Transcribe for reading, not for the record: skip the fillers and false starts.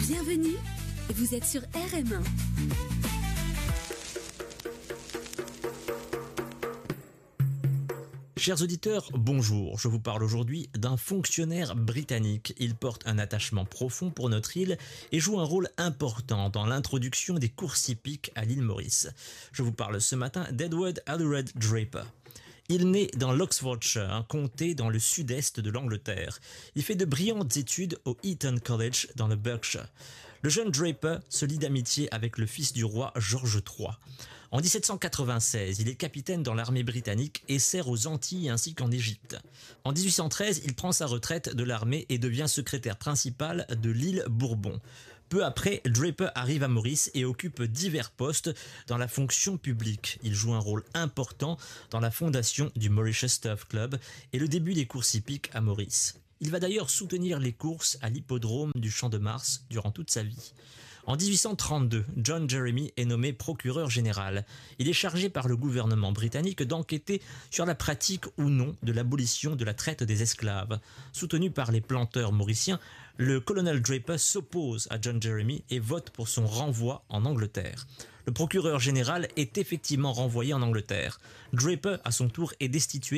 Bienvenue, vous êtes sur RM1. Chers auditeurs, bonjour. Je vous parle aujourd'hui d'un fonctionnaire britannique. Il porte un attachement profond pour notre île et joue un rôle important dans l'introduction des courses hippiques à l'île Maurice. Je vous parle ce matin d'Edward Alured Draper. Il naît dans l'Oxfordshire, un comté dans le sud-est de l'Angleterre. Il fait de brillantes études au Eton College dans le Berkshire. Le jeune Draper se lie d'amitié avec le fils du roi George III. En 1796, il est capitaine dans l'armée britannique et sert aux Antilles ainsi qu'en Égypte. En 1813, il prend sa retraite de l'armée et devient secrétaire principal de l'île Bourbon. Peu après, Draper arrive à Maurice et occupe divers postes dans la fonction publique. Il joue un rôle important dans la fondation du Mauritius Turf Club et le début des courses hippiques à Maurice. Il va d'ailleurs soutenir les courses à l'hippodrome du Champ de Mars durant toute sa vie. En 1832, John Jeremy est nommé procureur général. Il est chargé par le gouvernement britannique d'enquêter sur la pratique ou non de l'abolition de la traite des esclaves. Soutenu par les planteurs mauriciens, le colonel Draper s'oppose à John Jeremy et vote pour son renvoi en Angleterre. Le procureur général est effectivement renvoyé en Angleterre. Draper, à son tour, est destitué